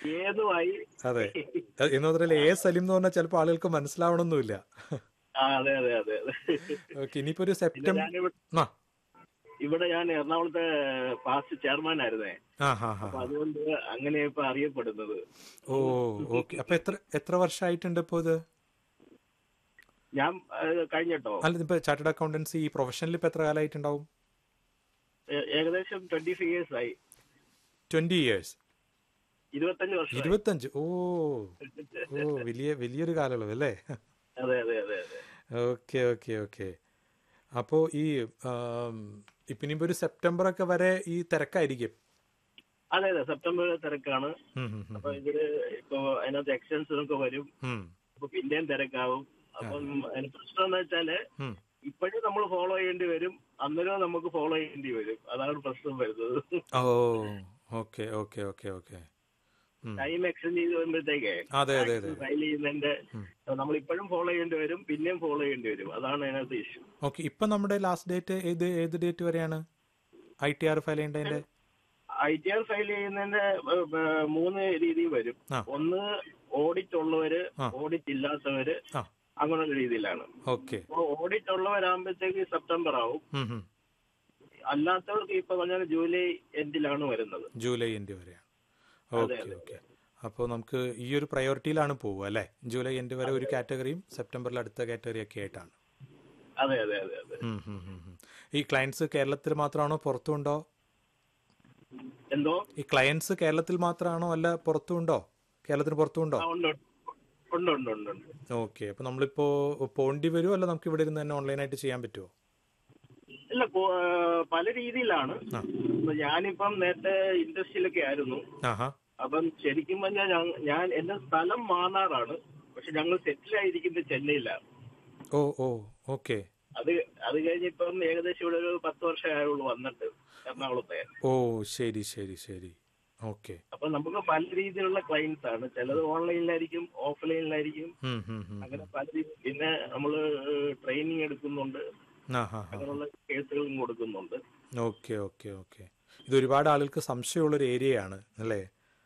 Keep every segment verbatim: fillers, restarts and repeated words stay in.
ഏതുമായി. അതെ, എന്ന് പറഞ്ഞാൽ എ സലിം എന്ന് പറഞ്ഞാൽ ചിലപ്പോൾ ആളുകൾക്ക് മനസ്സിലാവണമെന്നില്ല. ആ അതെ അതെ അതെ അതെ. ഓക്കെ, ഇനിയിപ്പോ ഒരു പിന്നെ സെപ്റ്റംബർ. ഞാനിവിടെ ആ ഇവിടെ ഞാൻ എറണാകുളത്തെ പാസ്റ്റ് ചെയർമാൻ ആയിരുന്നേ. ആ ഹാ ഹാ അപ്പൊ ഹാ അതുകൊണ്ട് അങ്ങനെ ഇപ്പൊ അറിയപ്പെടുന്നത്. ഓ ഓക്കെ. അപ്പൊ എത്ര എത്ര വർഷമായിട്ടുണ്ട് ഇപ്പോൾ ഇത്? ഞാൻ ഏഹ്, കഴിഞ്ഞിട്ടോ അല്ല, ഇപ്പൊ ചാർട്ടേഡ് അക്കൗണ്ടൻസി ഈ പ്രൊഫഷനിൽ ഇപ്പൊ എത്ര കാലമായിട്ടുണ്ടാവും? ഏ- ഏകദേശം ട്വന്റി ഫൈവ് ഇയേഴ്സ് ആയി. Twenty years. ഇരുപത്തഞ്ച് വർഷമായി. ഇരുപത്തഞ്ച്. ഓ ഓ വലിയ വലിയൊരു കാലയളവ് അല്ലേ? അതെ അതെ അതെ അതെ. Okay okay okay. അപ്പോൾ ഈ ആം, ഇപ്പൊ ഇനിയിപ്പോ ഒരു സെപ്റ്റംബർ ഒക്കെ വരെ ഈ തിരക്കായിരിക്കും. അതെ അതെ സെപ്റ്റംബർ തിരക്കാണ്. ഉം, ഉം, ഉം, അപ്പൊ ഉം. ഇതില് ഇപ്പൊ അതിനകത്ത് എക്സ്റ്റൻഷനൊക്കെ വരും. ഉം, അപ്പൊ പിന്നെയും തിരക്കാവും. അപ്പം അതിന് പ്രശ്നം എന്ന് വെച്ചാല് ഉം. ഇപ്പോഴും നമ്മൾ ഫോളോ ചെയ്യേണ്ടി വരും, അന്നേരം നമുക്ക് ഫോളോ ചെയ്യേണ്ടി വരും. അതാണ് പ്രശ്നം വരുന്നത്. ഓ ഓക്കെ ഓക്കെ ഓക്കെ ഓക്കെ. ഉം. ടൈം എക്സ്റ്റെൻഡ് ചെയ്ത് വരുമ്പോഴത്തേക്കേ അതെ അതെ ടാക്സ് അതെ. ഫയൽ ചെയ്യുന്നതിന്റെ ഉം. നമ്മൾ ഇപ്പോഴും ഫോളോ ചെയ്യേണ്ടി വരും, പിന്നെയും ഫോളോ ചെയ്യേണ്ടി വരും. അതാണ് അതിനകത്ത് ഇഷ്യൂ. ഓക്കെ, ഇപ്പൊ നമ്മുടെ ലാസ്റ്റ് ഡേറ്റ് ഏത് ഏത് ഡേറ്റ് വരെയാണ് I T R file ചെയ്യേണ്ടതിന്റെ? I T R file ചെയ്യുന്നതിന്റെ ഏഹ്, ഏഹ്, മൂന്ന് രീതി വരും. ആ ഒന്ന് ഓഡിറ്റ് ഉള്ളവര്, ആ ഓഡിറ്റ് ഇല്ലാത്തവര്, ആ അങ്ങനെയുള്ള രീതിയിലാണ്. ഓക്കെ. അപ്പോൾ ഓഡിറ്റ് ഉള്ളവരാകുമ്പോഴത്തേക്ക് സെപ്റ്റംബർ ആവും. ഉം, ഉം. അല്ലാത്തവർക്ക് ഇപ്പൊ പറഞ്ഞാൽ ജൂലൈ എൻഡിലാണ് വരുന്നത്. ജൂലൈ എൻഡ് വരെയാണ്. അതെ ഓക്കെ അതെ ഓക്കെ. അപ്പോൾ നമുക്ക് ഈ ഒരു പ്രയോറിറ്റിയിലാണ് പോവുക അല്ലേ? ജൂലൈ എൻഡ് വരെ ഒരു കാറ്റഗറിയും സെപ്റ്റംബറിൽ അടുത്ത കാറ്റഗറി ഒക്കെ ആയിട്ടാണ്. അതെ അതെ അതെ അതെ. ഉം, ഉം, ഉം, ഉം. ഈ ക്ലയൻസ് കേരളത്തിൽ മാത്രമാണോ പുറത്തുണ്ടോ? എന്തോ ഈ ക്ലയൻസ് കേരളത്തിൽ മാത്രമാണോ അല്ല പുറത്തുണ്ടോ? കേരളത്തിന് പുറത്തുണ്ടോ? ആ, ഉണ്ട് ഉണ്ട് ഉണ്ട് ഉണ്ട് ഉണ്ട്. ഓക്കെ. അപ്പോൾ നമ്മളിപ്പോൾ പോണ്ടി വരുമോ അല്ല നമുക്ക് ഇവിടെ ഇരുന്ന് തന്നെ ഓൺലൈനായിട്ട് ചെയ്യാൻ പറ്റുമോ? ഇല്ല പോ- ഏഹ്, പല രീതിയിലാണ്. ആ ഇപ്പൊ ഞാനിപ്പം നേരത്തെ ഇൻഡസ്ട്രിയിലൊക്കെ ആയിരുന്നു. ആഹാ അപ്പം ശരിക്കും പറഞ്ഞാൽ ഞാൻ ഞാൻ എന്റെ സ്ഥലം മാന്നാറാണ്, പക്ഷെ ഞങ്ങൾ സെറ്റിൽ ആയിരിക്കുന്നത് ചെന്നൈയിലാണ്. ഓ ഓ ഓക്കെ. അത് അത് കഴിഞ്ഞ് ഇപ്പം ഏകദേശം ഇവിടെ ഒരു പത്ത് വർഷമേ ആയുള്ളൂ വന്നിട്ട് എറണാകുളത്തെ. ഓ ശരി ശരി ശരി. ഓക്കെ. അപ്പൊ നമുക്ക് പല രീതിയിലുള്ള ക്ലയൻസ് ആണ്. ചിലത് ഓൺലൈനിലായിരിക്കും, ഓഫ്ലൈനിലായിരിക്കും, ഉം, ഉം, ഉം, അങ്ങനെ ഉം. പല രീതി. പിന്നെ നമ്മള് ട്രെയിനിങ് എടുക്കുന്നുണ്ട്, ആ ഹാ ഹാ. അങ്ങനെയുള്ള കേസുകളും കൊടുക്കുന്നുണ്ട്. Okay okay okay. ഇത് ഒരുപാട് ആളുകൾക്ക് സംശയമുള്ളൊരു ഏരിയയാണ് അല്ലേ?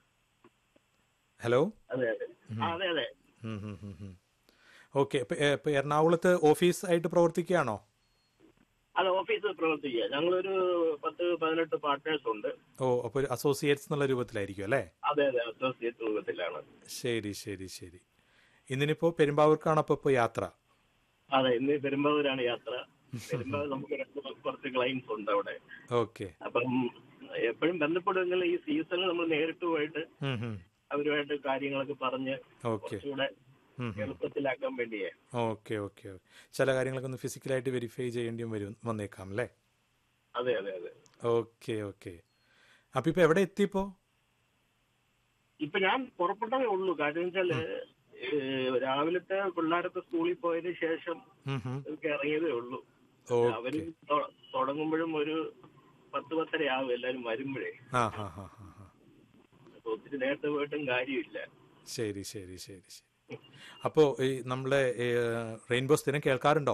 ഹലോ. അതെ അതെ ആ, അതെ അതെ. ഓക്കെ. ഇപ്പം ഇപ്പം എറണാകുളത്ത് ഓഫീസ് ആയിട്ട് പ്രവർത്തിക്കുകയാണോ? അത് ഓഫീസിൽ പ്രവർത്തിക്കുക. ഞങ്ങളൊരു പത്ത് പതിനെട്ട് പാർട്ട്നേഴ്സ് ഉണ്ട്. ഓ, അപ്പോൾ ഒരു അസോസിയേറ്റ്സ് എന്നുള്ള രൂപത്തിലായിരിക്കും അല്ലേ? അതെ അതെ അസോസിയേറ്റ് രൂപത്തിലാണ്. ശരി ശരി ശരി. ഇന്നിനിപ്പോൾ പെരുമ്പാവൂർക്കാണ് അപ്പോൾ ഇപ്പോൾ യാത്ര? അതെ, ഇന്ന് പെരുമ്പാവൂരാണ് യാത്ര. പെരുമ്പാവൂർ നമുക്ക് രണ്ട് കുറച്ച് ക്ലയൻസ് ഉണ്ട് അവിടെ. ഓക്കെ. അപ്പം എപ്പോഴും ബന്ധപ്പെടുമെങ്കിൽ ഈ സീസണിൽ നമ്മൾ നേരിട്ട് പോയിട്ട് അവരുമായിട്ട് കാര്യങ്ങളൊക്കെ പറഞ്ഞ് ഓക്കെ കുറച്ചുകൂടെ എളുപ്പത്തിലാക്കാൻ വേണ്ടിയേ. Okay okay okay. ചില കാര്യങ്ങളൊക്കെ ഒന്ന് ഫിസിക്കലായിട്ട് വെരിഫൈ ചെയ്യേണ്ടിയും വരും വന്നേക്കാം അല്ലേ? അതെ അതെ അതെ. Okay okay. അപ്പം ഇപ്പോൾ എവിടെ എത്തിയപ്പോൾ? ഇപ്പൊ ഞാൻ പുറപ്പെട്ടതേ ഉള്ളൂ. കാര്യം വെച്ചാല് ഏഹ്, രാവിലത്തെ പിള്ളേരൊക്കെ സ്കൂളിൽ പോയതിനു ശേഷം ഒക്കെ ഇറങ്ങിയതേ ഉള്ളൂ. അവര് തൊ- തുടങ്ങുമ്പോഴും ഒരു പത്ത് പത്തര ആവും എല്ലാരും വരുമ്പോഴേ. ആ ഹാ ഹാ ഹാ ഹാ. അപ്പൊ ഒത്തിരി നേരത്തെ പോയിട്ടും കാര്യമില്ല. ശരി ശരി ശരി ശരി. അപ്പോൾ ഈ നമ്മളെ റെയിൻബോ സ്ഥിരം കേൾക്കാറുണ്ടോ?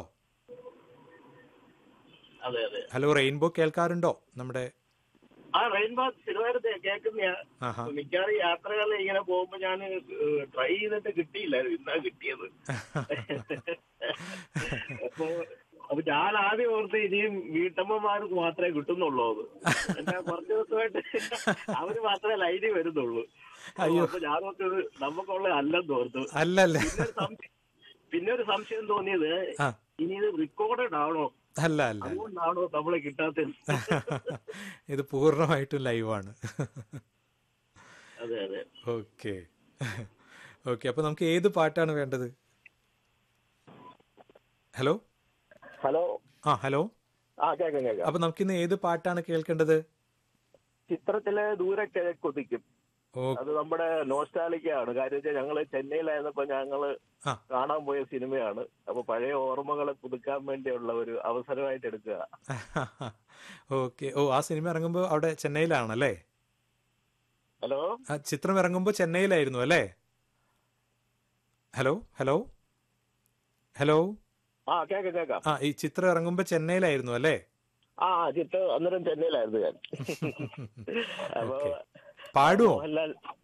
അതെ അതെ. ഹലോ, റെയിൻബോ കേൾക്കാറുണ്ടോ നമ്മുടെ? ആ റെയിൻബോ സ്ഥിരമായിട്ട് കേൾക്കുന്ന ആഹാ. മിക്കവാറും യാത്രകളിൽ ഇങ്ങനെ പോകുമ്പോ ഞാൻ ട്രൈ ചെയ്തിട്ട് കിട്ടിയില്ല, ഇന്നാ കിട്ടിയത്. അപ്പൊ അപ്പൊ ഞാൻ ആദ്യം ഓർത്ത് ഇനിയും വീട്ടമ്മമാർക്ക് മാത്രമേ കിട്ടുന്നുള്ളൂ അത്. എന്നാ കുറച്ച് ദിവസമായിട്ട് അവര് മാത്രമേ ലൈനിൽ വരുന്നുള്ളൂ. അപ്പൊ ഞാൻ ഓർത്തത് നമുക്കുള്ള അല്ലെന്ന് ഓർത്തു. അല്ലല്ല. പിന്നെ ഒരു സംശയം പിന്നെ ഒരു സംശയം തോന്നിയത്, ഇനി ഇത് റെക്കോർഡഡ് ആണോ, അല്ല അല്ല. അതുകൊണ്ടാണോ നമ്മളെ കിട്ടാത്തത്? ഇത് പൂർണ്ണമായിട്ടും ലൈവാണ്. അതെ അതെ. Okay okay. അപ്പൊ നമുക്ക് ഏത് പാട്ടാണ് വേണ്ടത്? Hello hello. ആ ഹലോ. ആ കേൾക്കാം കേൾക്കാം. അപ്പൊ നമുക്കിന്ന് ഏത് പാട്ടാണ് കേൾക്കേണ്ടത്? ചിത്രത്തിലെ ദൂരെ കിഴക്കൊതിക്കും. അത് നമ്മുടെ നോസ്റ്റാലിക്കയാണ്. കാര്യം വെച്ചാൽ ഞങ്ങള് ചെന്നൈയിലായിരുന്നപ്പോ ഞങ്ങള് കാണാൻ പോയ സിനിമയാണ്. അപ്പൊ പഴയ ഓർമ്മകളെ പുതുക്കാൻ വേണ്ടിയുള്ള ഒരു അവസരമായിട്ട് എടുക്കുക. ഓക്കെ. ഓ, ആ സിനിമ ഇറങ്ങുമ്പോ അവിടെ ചെന്നൈയിലാണല്ലേ? ഹലോ. ആ ചിത്രം ഇറങ്ങുമ്പോ ചെന്നൈയിലായിരുന്നു അല്ലേ? Hello hello hello. ആ കേക്കാം കേക്കാം. ആ ഈ ചിത്രം ഇറങ്ങുമ്പോ ചെന്നൈയിലായിരുന്നു അല്ലേ? ആ ചിത്രം അന്നേരം ചെന്നൈയിലായിരുന്നു ഞാൻ. അപ്പൊ പാടുവോ? മോഹൻലാൽ